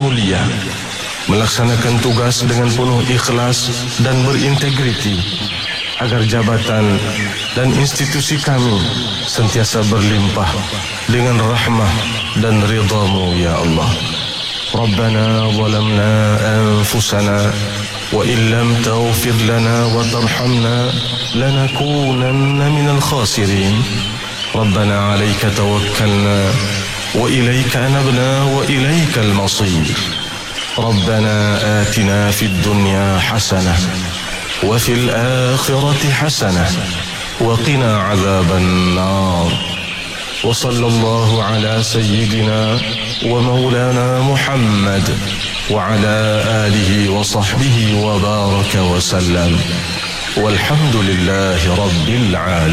mulia, melaksanakan tugas dengan penuh ikhlas dan berintegriti, agar jabatan dan institusi kami sentiasa berlimpah dengan rahmah dan ridha-Mu ya Allah. Rabbana zalamna anfusana wa illam taghfir lana wa tarhamna lanakunanna minal khasirin. Rabbana 'alaika tawakkalna wa ilaika anabna wa ilaikal masir. Rabbana atina fid dunya hasanah wa fil akhirati hasanah wa qina 'adzaban nar. Wa sallallahu ala sayyidina wa maulana Muhammad wa ala alihi wa sahbihi wa baraka wa sallam. Walhamdulillahi rabbil alamin.